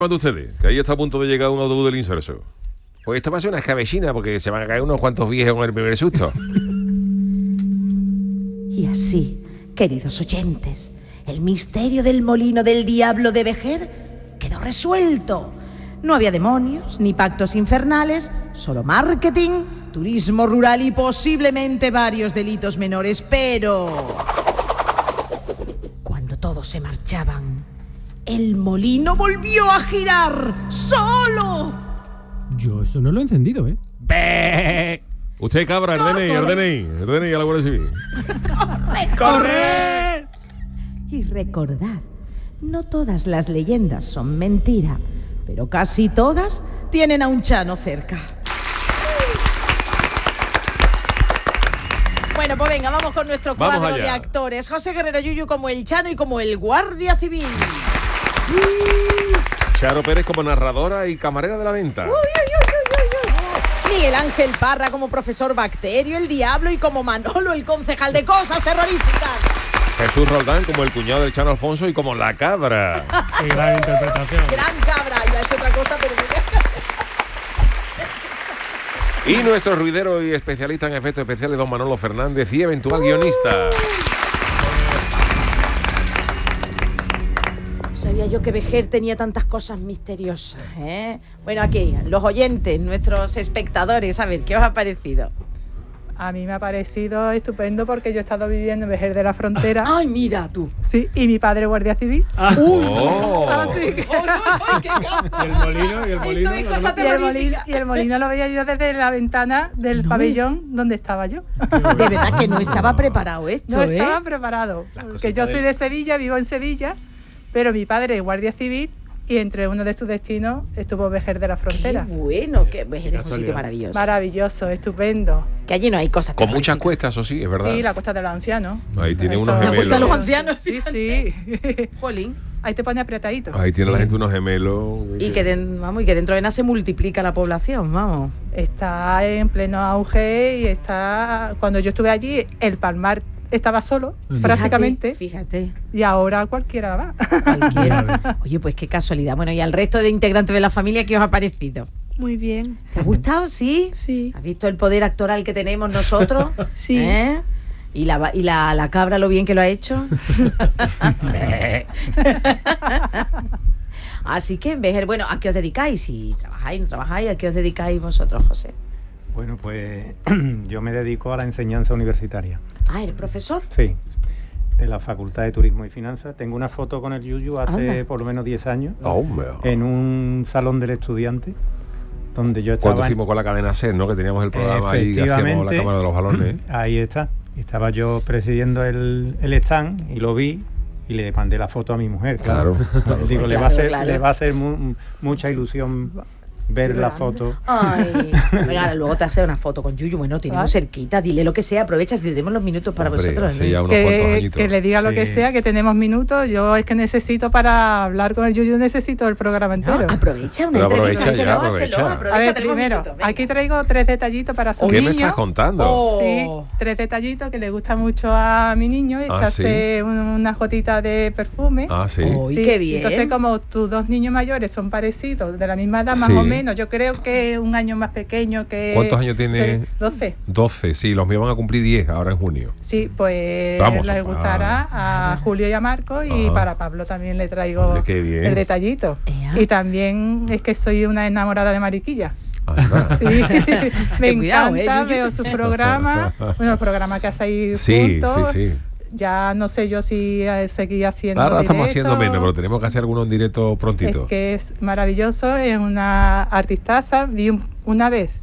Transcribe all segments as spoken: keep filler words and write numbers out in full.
de ustedes, que ahí está a punto de llegar un autobús del Inserso. Pues esto va a ser una escabechina porque se van a caer unos cuantos viejos con el primer susto. Y así, queridos oyentes, el misterio del molino del diablo de Vejer quedó resuelto. No había demonios ni pactos infernales, solo marketing, turismo rural y posiblemente varios delitos menores. Pero cuando todos se marchaban, el molino volvió a girar ¡solo! Yo eso no lo he encendido, ¿eh? ¡Bé! Usted, cabra, el D N I, el D N I, el D N I a la Guardia Civil. ¡Corre! ¡Corre! Y recordad, no todas las leyendas son mentira, pero casi todas tienen a un Chano cerca. Bueno, pues venga, vamos con nuestro Vamos cuadro allá. de actores. José Guerrero Yuyu como el Chano y como el Guardia Civil. Charo Pérez como narradora y camarera de la venta. Uy, uy, uy, uy, uy. Miguel Ángel Parra como profesor Bacterio, el Diablo, y como Manolo, el concejal de cosas terroríficas. Jesús Roldán como el cuñado del Chano Alfonso y como la cabra. Qué gran interpretación. Gran cabra, ya es otra cosa, pero... Y nuestro ruidero y especialista en efectos especiales, don Manolo Fernández, y eventual guionista. Sabía yo que Vejer tenía tantas cosas misteriosas, ¿eh? Bueno, aquí, los oyentes, nuestros espectadores, a ver, ¿qué os ha parecido? A mí me ha parecido estupendo porque yo he estado viviendo en Vejer de la Frontera. ¡Ay, mira tú! Sí, y mi padre guardia civil. ¡Uy! Oh. Así que... ¡Ay, ay, ay, qué caso! Y el molino, y el molino. Esto es cosa y, el molino, terrorífica. y el molino lo veía yo desde la ventana del No. pabellón donde estaba yo. De verdad que no estaba preparado esto, No ¿eh? estaba preparado. Porque yo soy de Sevilla, vivo en Sevilla, pero mi padre es guardia civil y entre uno de sus destinos estuvo Vejer de la Frontera. ¡Qué bueno! Que Vejer es un sitio casualidad. maravilloso. Maravilloso, estupendo. Que allí no hay cosas Con muchas terroríficas. cuestas, eso sí, es verdad. Sí, la Costa de los Ancianos. Ahí tiene Esto- unos La Costa de los gemelos. Ancianos. Sí, sí. Jolín. Ahí te pone apretadito. Ahí tiene la gente unos gemelos. Y que, den- vamos, y que dentro de nada se multiplica la población, vamos. Está en pleno auge y está... Cuando yo estuve allí, el Palmar estaba solo, Fíjate, prácticamente, Fíjate, y ahora cualquiera va. cualquiera. Oye, pues qué casualidad. Bueno, y al resto de integrantes de la familia, ¿qué os ha parecido? Muy bien. ¿Te ha gustado? ¿Sí? Sí. ¿Has visto el poder actoral que tenemos nosotros? Sí. ¿Eh? ¿Y, la, va- y la, la cabra lo bien que lo ha hecho? Así que, en vez, bueno, ¿a qué os dedicáis? Si trabajáis, no trabajáis, ¿a qué os dedicáis vosotros, José? Bueno, pues yo me dedico a la enseñanza universitaria. Ah, ¿eres profesor? Sí, de la Facultad de Turismo y Finanzas. Tengo una foto con el Yuyu hace Anda. por lo menos diez años, Hombre. en un salón del estudiante, donde yo estaba... Cuando fuimos con la cadena SER, ¿no? Que teníamos el programa ahí, que hacíamos la Efectivamente. cámara de los balones. Ahí está. Estaba yo presidiendo el, el stand y lo vi y le mandé la foto a mi mujer. Claro. Digo, le, Claro, va a ser, claro. le va a hacer mu- mucha ilusión ver la foto. Ay, bueno, ahora luego te hace una foto con Yuyu, bueno, tenemos Ah. cerquita, dile lo que sea, aprovechas y tenemos los minutos para Hombre, vosotros. hace ¿no? ya unos cuantos Que, añitos. que le diga lo Sí. que sea, que tenemos minutos. Yo es que necesito para hablar con el Yuyu, necesito el programa No, entero. aprovecha una Pero entrevista, aprovecha ya, hazlo, hazlo, aprovecha. aprovecha, A ver, tenemos primero, minutos, venga. aquí traigo tres detallitos para su ¿Qué niño. me estás contando? Oh. Sí, tres detallitos que le gusta mucho a mi niño, echarse un- unas gotitas de perfume. Ah, sí. Uy, qué bien. Entonces, como tus dos niños mayores son parecidos, de la misma edad más Sí. o menos, yo creo que un año más pequeño que... ¿Cuántos años tiene? Sí, doce. doce, sí, los míos van a cumplir diez ahora en junio. Sí, pues Vamos, les gustará a Julio y a Marco, y Ajá. para Pablo también le traigo Oye, qué bien. el detallito. Ea. Y también es que soy una enamorada de Mariquilla. Anda. Sí, me Ten cuidado, encanta, ¿eh, Yuyu? veo su programa, bueno, el programa que hacéis Sí, juntos. sí, sí. Ya no sé yo si eh, seguí haciendo Ahora estamos directo. haciendo menos, pero tenemos que hacer algunos en directo prontito. Es que es maravilloso, es una artistaza. Vi un- una vez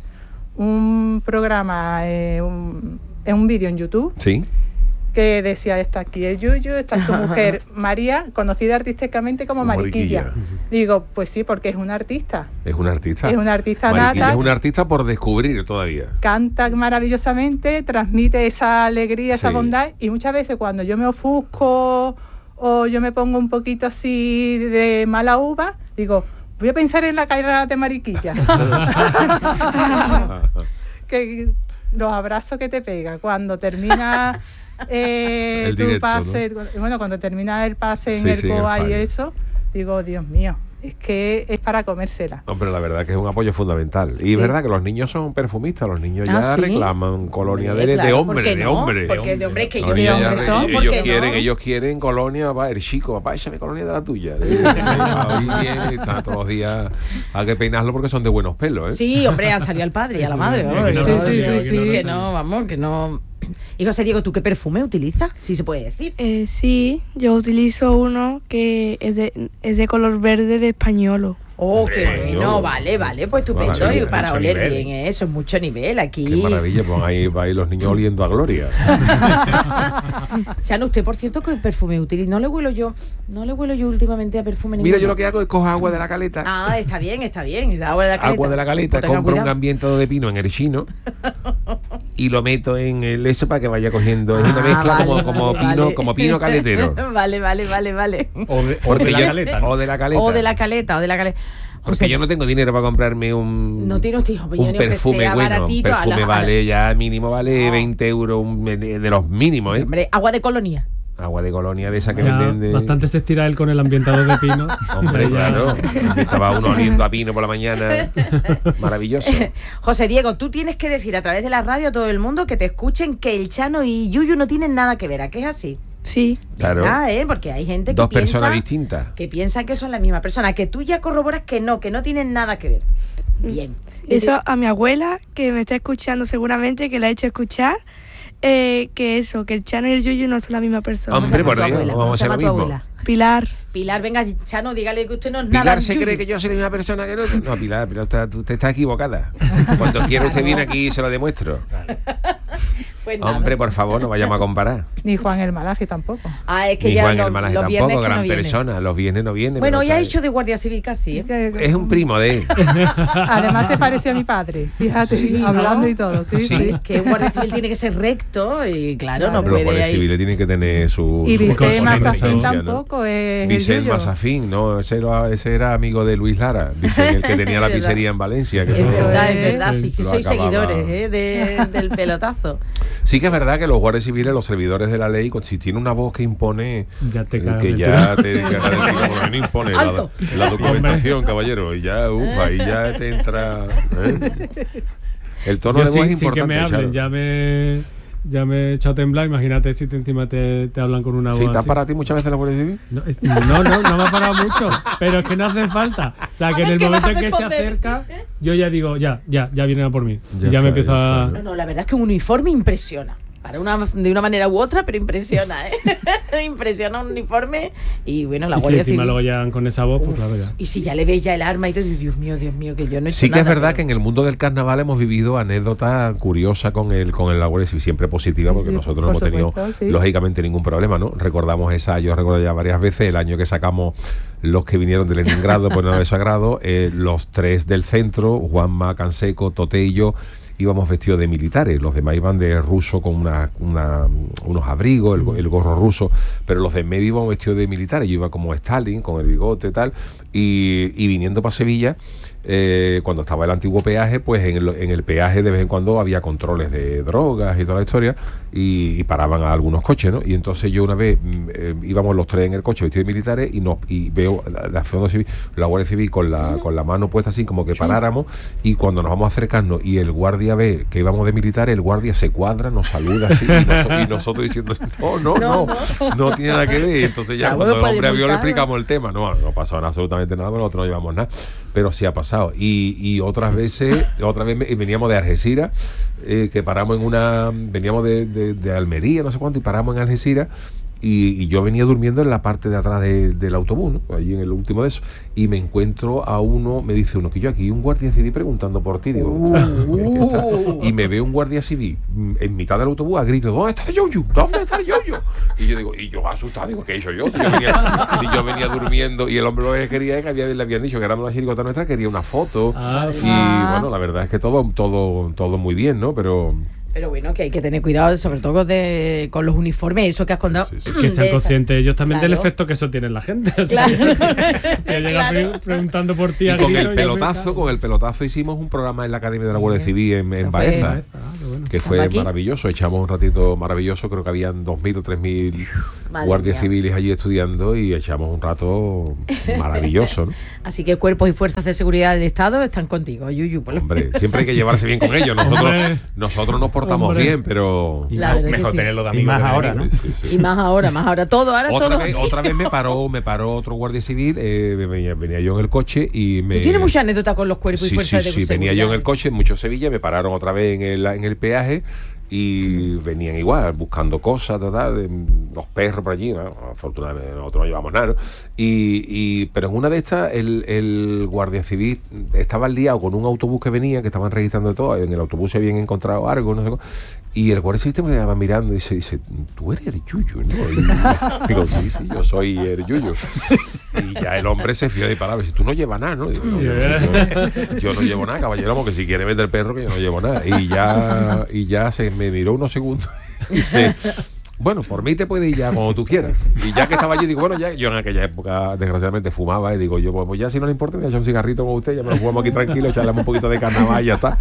un programa, eh, un, en un vídeo en YouTube, Sí. que decía, está aquí el Yuyu, está su mujer María, conocida artísticamente como Como Mariquilla. Mariquilla. Digo, pues sí, porque es una artista. Es un artista. Es una artista Mariquilla nata. es un artista por descubrir todavía. Canta maravillosamente, transmite esa alegría, esa Sí. bondad, y muchas veces cuando yo me ofusco o yo me pongo un poquito así de mala uva, digo, voy a pensar en la carrera de Mariquilla. Que los abrazos que te pega cuando termina eh, El tu directo, pase, bueno, cuando termina el pase en Sí, el sí, en el C O A y fallo. eso, digo, Dios mío, es que es para comérsela. Hombre, la verdad que es un apoyo fundamental. Y Sí. es verdad que los niños son perfumistas, los niños Ah, ya ¿sí? reclaman colonia Hombre, de, claro, de ¿por hombre, qué de no? hombre. Porque de hombre es que Los ellos niños de ya hombre re- son, ¿por ellos qué quieren, no? ellos quieren colonia, papá, el chico, papá, échame colonia de la tuya. Hoy bien, están todos los días, hay que peinarlo porque son de buenos pelos, ¿eh? Sí, hombre, ha salido al padre y a la madre. Sí, vamos, que no que lo no, sí, sabía, sí, que no lo sí. que sabía. no, vamos, que no. Y José Diego, ¿tú qué perfume utilizas? Si se puede decir. Eh, sí, yo utilizo uno que es de, es de color verde de Españolo. Oh, qué Hombre, bueno, yo- vale, vale, pues estupendo. Maravilla, Y para mucho oler nivel. bien, ¿eh? Eso es mucho nivel aquí. Qué maravilla, pues ahí va ahí los niños oliendo a gloria. Chano, usted, por cierto, ¿qué perfume utiliza? No le huelo yo, no le huelo yo últimamente a perfume Mira, ninguno. yo lo que hago es cojo agua de la caleta. Ah, está bien, está bien. Agua de la caleta. Agua de la caleta, Pues tenga compro un cuidado. ambientado de pino en el chino y lo meto en el eso para que vaya cogiendo. Es una Ah, mezcla vale, como, como vale, pino, vale. como pino caletero. Vale, vale, vale, vale. O de, o Porque de la yo- caleta. ¿no? O de la caleta. O de la caleta, o de la caleta. Porque José, yo no tengo dinero para comprarme un, No tiene usted, hijo, pero yo un ni aunque perfume sea bueno. baratito, a perfume la- a la- vale, ya mínimo vale No. veinte euros, un- de los mínimos, ¿eh? hombre, agua de colonia. Agua de colonia de esa que Ya venden de... bastante se estira él con el ambientador de pino. Hombre, Ya- claro. Estaba uno oliendo a pino por la mañana. Maravilloso. José Diego, tú tienes que decir a través de la radio a todo el mundo que te escuchen que el Chano y Yuyu no tienen nada que ver. ¿A qué es así? Sí, Claro. Ah, ¿eh? Porque hay gente que Dos piensa personas distintas. que piensa que son la misma persona, que tú ya corroboras que no, que no tienen nada que ver. Bien. eso a mi abuela, que me está escuchando seguramente, que la he hecho escuchar, eh, que eso, que el Chano y el Yuyu no son la misma persona. Hombre, por tu Dios, abuela? vamos ¿Cómo a se hacer llama lo tu mismo. abuela? Pilar. Pilar, venga, Chano, dígale que usted no es nada. Pilar se Yuyu. cree que yo soy la misma persona que no. No, Pilar, Pilar está, usted está equivocada. Cuando quiera usted viene aquí y se lo demuestro. Pues nada. Hombre, por favor, no vayamos a comparar. Ni Juan el Malaje tampoco. Ah, es que Ni ya Juan no, el Malaje los viernes tampoco, que gran no viene. persona. Los viernes no viene. Bueno, pero hoy ha está- hecho de guardia civil casi, ¿eh? Que- Es un primo de él. Además se pareció a mi padre, fíjate, Sí, ¿no? hablando y todo. Sí, Sí. sí. Es que un guardia civil tiene que ser recto y claro, Claro. no Pero los puede guardias ahí. civiles tienen que tener su. Y su Vicente componente Mazafín social, ¿no? tampoco es el Vicente Yuyu. Mazafín, no, ese era, ese era amigo de Luis Lara, Vicente, el que tenía la Es verdad. pizzería en Valencia. Que Es todo- verdad, es es- verdad, sí que lo sois acababa. seguidores ¿eh? de- del pelotazo. Sí que es verdad que los guardias civiles, los servidores de la ley, con- si tiene una voz que impone, Ya te eh, cagas que del ya tiro. te que ya te- por lo menos impone la, ¡Alto! la documentación, caballero, y ya, uf, ahí ya te entra. ¿eh? El tono Yo de voz sin, es sin que importante. me hablen, Charo. ya me, ya me he echado a temblar. Imagínate si te, encima te, te hablan con una ¿Sí, voz ¿te has así. parado a ti muchas veces la Guardia Civil? No, es- no, no, no me ha parado mucho, pero es que no hace falta. O sea, que A en ver, el ¿qué vas momento a en que se responder? acerca, yo ya digo, ya, ya, ya vienen a por mí. Ya y ya está, me empiezo ya a... está. No, no, la verdad es que un uniforme impresiona. Para una, de una manera u otra, pero impresiona, ¿eh? Impresiona un uniforme y bueno, la Y si Guardia encima Civil. luego ya con esa voz, pues claro ya. Y si ya le ves ya el arma y todo, dices, Dios mío, Dios mío, que yo no he hecho Sí que es nada, verdad pero- que en el mundo del carnaval hemos vivido anécdotas curiosas con el con el Guardia Civil, siempre positiva, porque Sí, nosotros no por hemos tenido supuesto, sí. lógicamente ningún problema, ¿no? Recordamos esa, yo recuerdo ya varias veces el año que sacamos los que vinieron de Leningrado por nave sagrado, eh, los tres del centro, Juanma, Canseco, Tote y yo, íbamos vestidos de militares, los demás iban de ruso con una, una- unos abrigos, el, go- el gorro ruso, pero los de en medio íbamos vestidos de militares, yo iba como Stalin, con el bigote y tal, y, y viniendo para Sevilla, eh, cuando estaba el antiguo peaje, pues en el, en el peaje de vez en cuando había controles de drogas y toda la historia, y, y paraban a algunos coches, ¿no? Y entonces yo una vez mm, eh, íbamos los tres en el coche vestidos de militares y, nos, y veo la, la, Fondo Civil, la Guardia Civil con la, con la mano puesta así como que paráramos, y cuando nos vamos acercando y el guardia ve que íbamos de militares, el guardia se cuadra, nos saluda así, y, noso- y nosotros diciendo, no, no, no, no, no tiene nada que ver. Entonces ya Claro, cuando el puede hombre vio le multar. explicamos el tema, no, no pasó absolutamente nada, pero nosotros no llevamos nada, pero sí ha pasado. Y, y otras veces, otra vez me- veníamos de Algeciras, eh, que paramos en una, veníamos de, de, de Almería, no sé cuánto, y paramos en Algeciras. Y, y yo venía durmiendo en la parte de atrás de- del autobús, ¿no? Allí en el último de eso, y me encuentro a uno, me dice uno que yo aquí hay un guardia civil preguntando por ti, digo, ¿qué está? Y me ve un guardia civil mm, en mitad del autobús a grito, ¿dónde está el Yoyo? ¿Dónde está el Yoyo? Y yo digo, y yo asustado, digo, ¿qué he hecho yo? Si yo venía, si yo venía durmiendo, y el hombre lo que quería es que había, le habían dicho que éramos la chirigota nuestra, quería una foto, Ah, y bueno, la verdad es que todo, todo, todo muy bien, ¿no? Pero Pero bueno, que hay que tener cuidado, sobre todo de, con los uniformes, eso que has contado. Sí, sí. Que sean de conscientes ellos también Claro. del efecto que eso tiene en la gente. O sea, Claro. que llega Claro. pre- preguntando por ti Y a con grito el y yo me pelotazo, cago. con el pelotazo hicimos un programa en la Academia de la Guardia Civil en, en Eso fue- Baeza, Ah, qué bueno. que fue ¿Estamos aquí? maravilloso. Echamos un ratito maravilloso, creo que habían dos mil o tres mil Madre guardias mía. civiles allí estudiando y echamos un rato maravilloso, ¿no? Así que cuerpos y fuerzas de seguridad del Estado están contigo, Yuyu. por lo- Hombre, siempre hay que llevarse bien con ellos. Nosotros, Hombre. nosotros nos portamos Hombre. bien, pero... Y La más- verdad que Mejor sí. tenerlo de Y amigos más que de ahora, enemigos. ¿no? Sí, sí, sí. Y más ahora, más ahora, todo, ahora Otra todo. vez, otra vez me paró, me paró otro guardia civil, eh, venía, venía yo en el coche y me... Tú tienes mucha anécdota con los cuerpos y Sí, fuerzas sí, de sí, seguridad. venía yo en el coche, mucho Sevilla, me pararon otra vez en el, en el peaje y venían igual, buscando cosas, tal, tal, de- los perros por allí, ¿no? Afortunadamente nosotros no llevamos nada, ¿no? y, y pero en una de estas el, el guardia civil estaba liado con un autobús que venía, que estaban registrando todo, en el autobús se habían encontrado algo, no sé cómo, y el guardia civil me estaba mirando y dice, dice, tú eres el Yuyu, ¿no? Y digo, sí, sí, yo soy el Yuyu. Y ya el hombre se fió de palabras, y tú no llevas nada, ¿no? Digo, no, yo, yo- yo no llevo nada, caballero, porque si quiere vender perro, que yo no llevo nada. Y ya, y ya se me miró unos segundos y dice, bueno, por mí te puedes ir ya cuando tú quieras. Y ya que estaba allí, digo, bueno, ya yo en aquella época desgraciadamente fumaba y digo, yo pues, pues ya si no le importa, me voy a echar un cigarrito con usted, ya me lo fumamos aquí tranquilo, echarle un poquito de carnaval y ya está.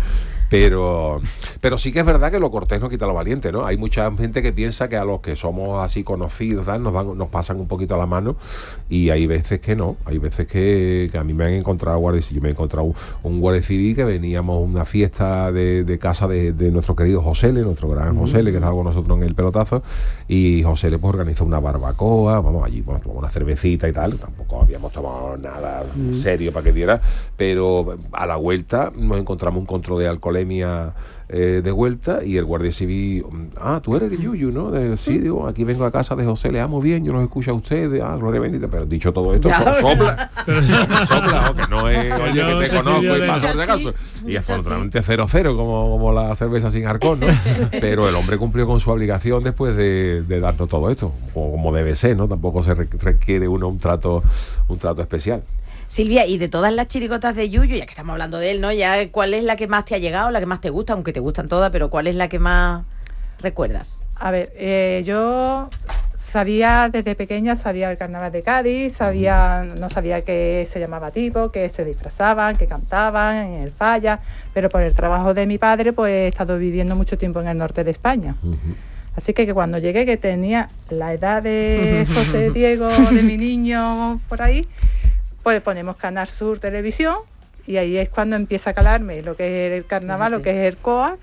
Pero, pero sí que es verdad que lo cortés no quita lo valiente, ¿no? Hay mucha gente que piensa que a los que somos así conocidos, ¿sabes? Nos, dan, nos pasan un poquito a la mano y hay veces que no, hay veces que, que a mí me han encontrado guardias, yo me he encontrado un, un guardia civil que veníamos a una fiesta de, de casa de, de nuestro querido José Le, nuestro gran José Le, que estaba con nosotros en el pelotazo, y José Le pues organizó una barbacoa, vamos allí, bueno, tomamos una cervecita y tal, tampoco habíamos tomado nada serio para que diera, pero a la vuelta nos encontramos un control de alcoholemia eh, de vuelta y el guardia civil, ah, tú eres el Yuyu, ¿no? De, sí, digo, aquí vengo a casa de José, le amo bien, yo los escucho a ustedes, ah, gloria bendita, pero dicho todo esto, Ya, so- sopla, sopla, o que no es, oye, no, que te que conozco sí, y de- paso de Dicho acaso. así, Y dicho afortunadamente cero cero, como, como la cerveza sin arcón, ¿no? Pero el hombre cumplió con su obligación después de, de darnos todo esto, como, como debe ser, ¿no? Tampoco se re- requiere uno un trato, un trato especial. Silvia, y de todas las chirigotas de Yuyu, ya que estamos hablando de él, ¿no? Ya, ¿cuál es la que más te ha llegado, la que más te gusta? Aunque te gustan todas, pero ¿cuál es la que más recuerdas? A ver, eh, yo sabía desde pequeña, sabía el carnaval de Cádiz, sabía, no sabía que se llamaba tipo, que se disfrazaban, que cantaban en el Falla, pero por el trabajo de mi padre, pues he estado viviendo mucho tiempo en el norte de España. Uh-huh. Así que, que cuando llegué, que tenía la edad de José Diego, de mi niño por ahí, pues ponemos Canal Sur Televisión y ahí es cuando empieza a calarme lo que es el carnaval, lo que es el COAC.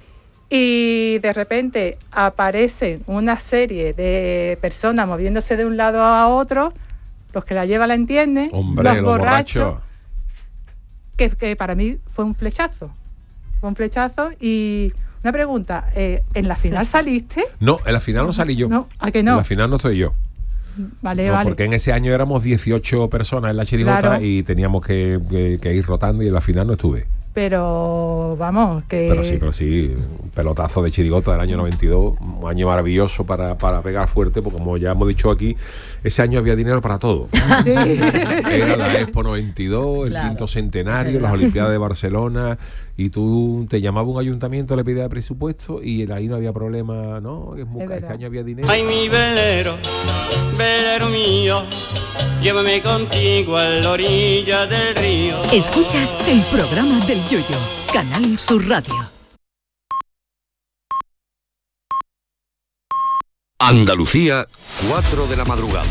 Y de repente aparecen una serie de personas moviéndose de un lado a otro, los que la llevan la entienden, Hombre, los los borrachos, borrachos. que, que para mí fue un flechazo. Fue un flechazo y una pregunta, eh, ¿en la final saliste? No, en la final no salí yo. No, ¿a que En no? la final no estoy yo. Vale, No, vale. porque en ese año éramos dieciocho personas en la chirigota Claro. y teníamos que, que- que ir rotando y en la final no estuve. Pero vamos, que... Pero sí, pero sí, un pelotazo de chirigota del año noventa y dos, un año maravilloso para, para pegar fuerte, porque como ya hemos dicho aquí, ese año había dinero para todo. Sí. Era la Expo noventa y dos, el Claro. quinto centenario, Es las verdad. Olimpiadas de Barcelona, y tú te llamaba un ayuntamiento, le pedía presupuesto y ahí no había problema, ¿no? Es muy Es ca- ese verdad. año había dinero. Ay, mi velero, velero mío, llévame contigo a la orilla del río. Escuchas el programa del Yoyo, Canal Sur Radio. Andalucía, cuatro de la madrugada.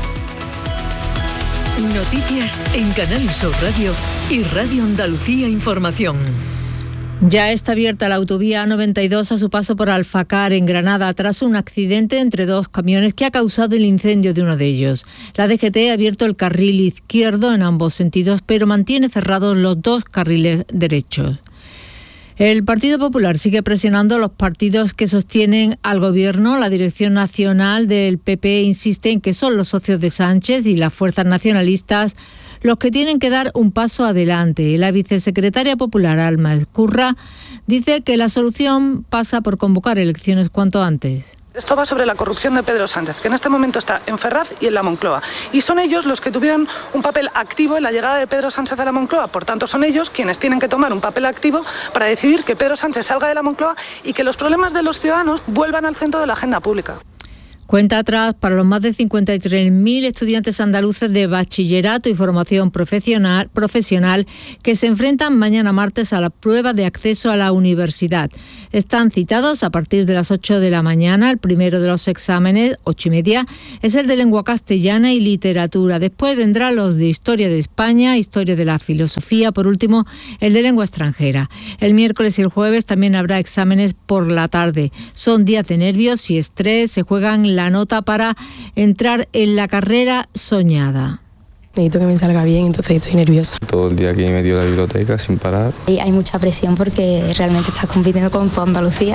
Noticias en Canal Sur Radio y Radio Andalucía Información. Ya está abierta la autovía A noventa y dos a su paso por Alfacar, en Granada, tras un accidente entre dos camiones que ha causado el incendio de uno de ellos. La D G T ha abierto el carril izquierdo en ambos sentidos, pero mantiene cerrados los dos carriles derechos. El Partido Popular sigue presionando a los partidos que sostienen al Gobierno. La dirección nacional del P P insiste en que son los socios de Sánchez y las fuerzas nacionalistas los que tienen que dar un paso adelante. La vicesecretaria popular, Alma Ezcurra, dice que la solución pasa por convocar elecciones cuanto antes. Esto va sobre la corrupción de Pedro Sánchez, que en este momento está en Ferraz y en la Moncloa. Y son ellos los que tuvieron un papel activo en la llegada de Pedro Sánchez a la Moncloa. Por tanto, son ellos quienes tienen que tomar un papel activo para decidir que Pedro Sánchez salga de la Moncloa y que los problemas de los ciudadanos vuelvan al centro de la agenda pública. Cuenta atrás para los más de cincuenta y tres mil estudiantes andaluces de bachillerato y formación profesional, profesional que se enfrentan mañana martes a la prueba de acceso a la universidad. Están citados a partir de las ocho de la mañana. El primero de los exámenes, ocho y media, es el de lengua castellana y literatura. Después vendrán los de historia de España, historia de la filosofía, por último, el de lengua extranjera. El miércoles y el jueves también habrá exámenes por la tarde. Son días de nervios y estrés, se juegan la nota para entrar en la carrera soñada. Necesito que me salga bien, entonces estoy nerviosa. Todo el día aquí metido en la biblioteca sin parar. Y hay mucha presión porque realmente estás compitiendo con toda Andalucía.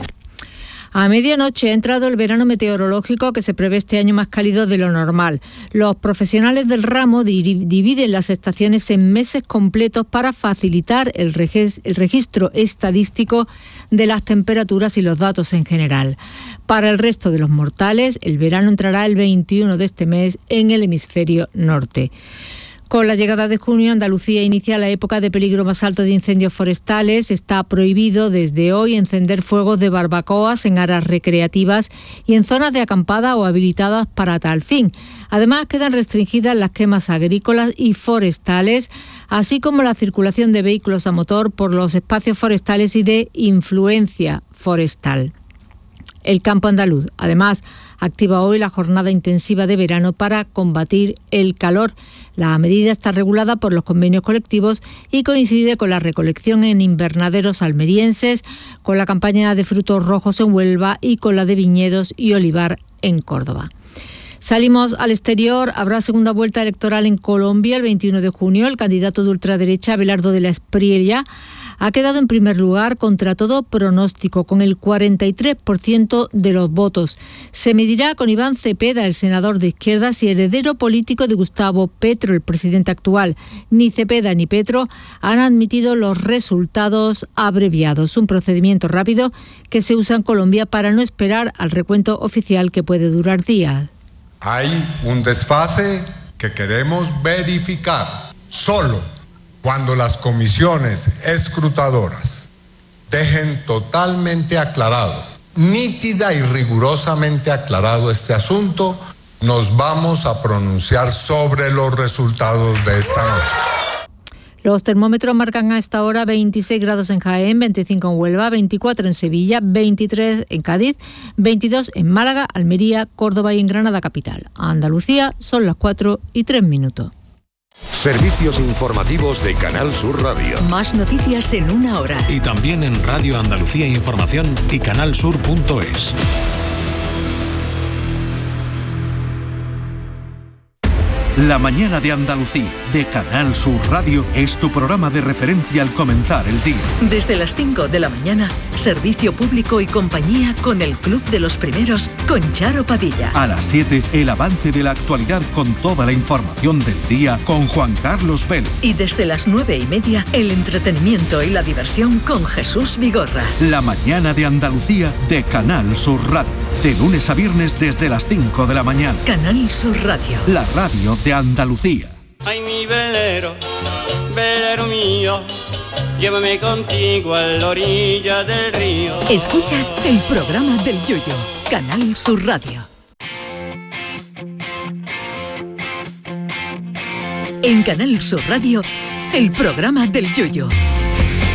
A medianoche ha entrado el verano meteorológico que se prevé este año más cálido de lo normal. Los profesionales del ramo dividen las estaciones en meses completos para facilitar el registro estadístico de las temperaturas y los datos en general. Para el resto de los mortales, el verano entrará el veintiuno de este mes en el hemisferio norte. Con la llegada de junio, Andalucía inicia la época de peligro más alto de incendios forestales. Está prohibido desde hoy encender fuegos de barbacoas en áreas recreativas y en zonas de acampada o habilitadas para tal fin. Además, quedan restringidas las quemas agrícolas y forestales, así como la circulación de vehículos a motor por los espacios forestales y de influencia forestal. El campo andaluz, además, activa hoy la jornada intensiva de verano para combatir el calor. La medida está regulada por los convenios colectivos y coincide con la recolección en invernaderos almerienses, con la campaña de frutos rojos en Huelva y con la de viñedos y olivar en Córdoba. Salimos al exterior. Habrá segunda vuelta electoral en Colombia el veintiuno de junio. El candidato de ultraderecha, Abelardo de la Espriella, ha quedado en primer lugar contra todo pronóstico, con el cuarenta y tres por ciento de los votos. Se medirá con Iván Cepeda, el senador de izquierdas y heredero político de Gustavo Petro, el presidente actual. Ni Cepeda ni Petro han admitido los resultados abreviados, un procedimiento rápido que se usa en Colombia para no esperar al recuento oficial que puede durar días. Hay un desfase que queremos verificar. Solo cuando las comisiones escrutadoras dejen totalmente aclarado, nítida y rigurosamente aclarado este asunto, nos vamos a pronunciar sobre los resultados de esta noche. Los termómetros marcan a esta hora veintiséis grados en Jaén, veinticinco en Huelva, veinticuatro en Sevilla, veintitrés en Cádiz, veintidós en Málaga, Almería, Córdoba y en Granada capital. A Andalucía son las cuatro y tres minutos. Servicios informativos de Canal Sur Radio. Más noticias en una hora. Y también en Radio Andalucía Información y canalsur punto es. La mañana de Andalucía, de Canal Sur Radio, es tu programa de referencia al comenzar el día. Desde las cinco de la mañana, servicio público y compañía con el Club de los Primeros, con Charo Padilla. A las siete, el avance de la actualidad con toda la información del día con Juan Carlos Vélez. Y desde las nueve y media, el entretenimiento y la diversión con Jesús Vigorra. La mañana de Andalucía, de Canal Sur Radio. De lunes a viernes desde las cinco de la mañana. Canal Sur Radio. La radio de Andalucía. Ay, mi velero, velero mío, llévame contigo a la orilla del río. Escuchas el programa del Yoyo, Canal Sur Radio. En Canal Sur Radio, el programa del Yoyo.